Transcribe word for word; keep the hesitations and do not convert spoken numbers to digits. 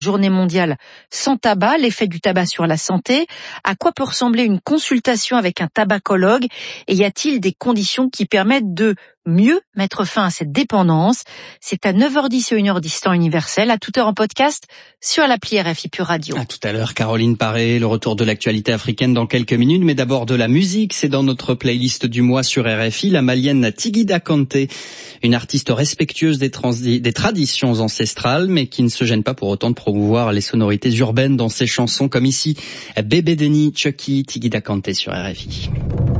Journée mondiale sans tabac, l'effet du tabac sur la santé, à quoi peut ressembler une consultation avec un tabacologue et y a-t-il des conditions qui permettent de mieux mettre fin à cette dépendance? C'est à neuf heures dix et une heure dix temps universel, à toute heure en podcast sur l'appli R F I Pure Radio. À tout à l'heure, Caroline Paré, le retour de l'actualité africaine dans quelques minutes, mais d'abord de la musique, c'est dans notre playlist du mois sur R F I, la malienne Tigida Kanté, une artiste respectueuse des, trans- des traditions ancestrales, mais qui ne se gêne pas pour autant de promouvoir les sonorités urbaines dans ses chansons, comme ici, Bébé Denis, Chucky, Tigida Kanté sur R F I.